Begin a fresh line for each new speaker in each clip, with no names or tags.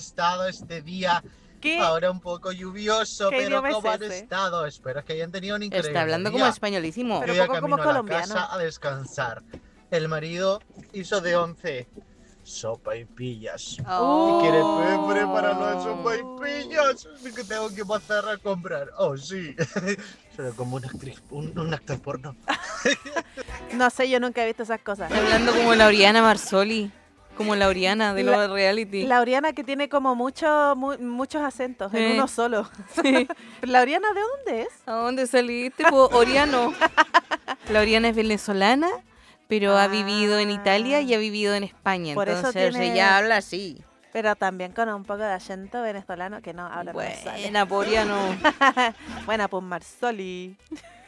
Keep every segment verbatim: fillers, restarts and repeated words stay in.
estado este día?
¿Qué?
Ahora un poco lluvioso,
¿Qué
pero
idioma
¿cómo
es
han
ese?
estado? Espero que hayan tenido un increíble
Está hablando como
día.
españolísimo.
Pero
Yo ya
poco
camino
como
a la
colombiano.
casa a descansar. El marido hizo de once sopa y pillas.
Oh.
¿Y quiere pebre para la sopa y pillas? Así que tengo que pasar a comprar. Oh, sí. Soy como una actriz, un, un actor porno.
No sé, yo nunca he visto esas cosas.
Está hablando como la Oriana Marsoli. Como la Oriana de
La-
los reality.
La Oriana que tiene como mucho, mu- muchos acentos en
Sí.
uno solo.
Sí.
¿La Oriana de dónde es?
¿A dónde saliste? Po, Oriano. La Oriana es venezolana, pero ha vivido en Italia y ha vivido en España.
Por eso
Entonces
tiene-
ella habla así.
Pero también con un poco de acento venezolano que no habla no me sale.
Buena, po, Oriano.
Buena, pues Marsoli.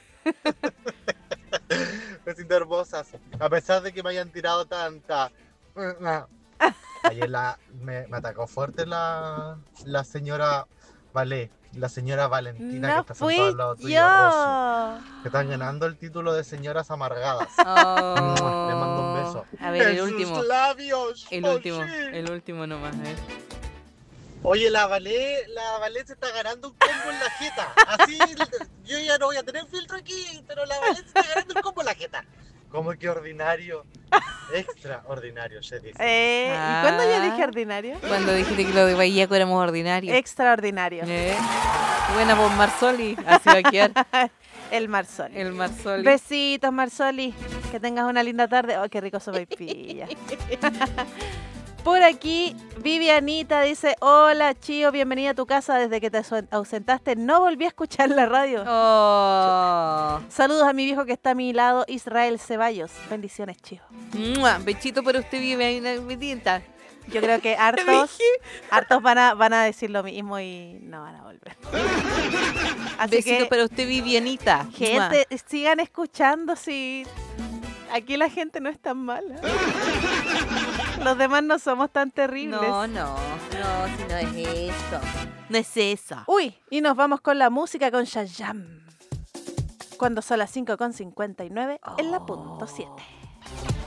Besitos hermosas. A pesar de que me hayan tirado tanta. Ayer la, me, me atacó fuerte la, la señora Valé, la señora Valentina que
No
está
fui
sentada al lado tuyo,
yo.
Rosy, que están ganando el título de señoras amargadas.
Oh.
Le mando un beso.
A ver, el
¡En
último.
sus labios!
El
¡Oh,
último,
sí!
el último nomás. A ver.
Oye, la Valé, la Valé se está ganando un combo en la jeta. Así, yo ya no voy a tener filtro aquí, pero la Valé se está ganando un combo en la jeta. Como que ordinario. Extraordinario, se dice.
Eh,
Ah.
¿Y cuándo yo dije ordinario?
Cuando dijiste que lo de Bahiaco éramos ordinarios.
Extraordinario.
Eh. Buena, pues Marsoli. Así va a quedar
El Marsoli.
el Marsoli.
Besitos, Marsoli. Que tengas una linda tarde. Oh, qué rico sopaipilla. Por aquí, Vivianita dice: hola, Chío, bienvenida a tu casa. Desde que te asu- ausentaste, no volví a escuchar la radio.
Oh.
Saludos a mi viejo que está a mi lado, Israel Ceballos. Bendiciones, Chío.
Mua, Bechito para usted, Vivianita.
Yo creo que hartos, hartos van a, van a decir lo mismo y no van a volver. Así
Besito
que,
para usted, Vivianita.
gente, sigan escuchando si aquí la gente no es tan mala. Los demás no somos tan terribles.
No, no, no, si no es eso. No es eso.
Uy, y nos vamos con la música con Shazam. Cuando son las cinco con cincuenta y nueve en la punto siete.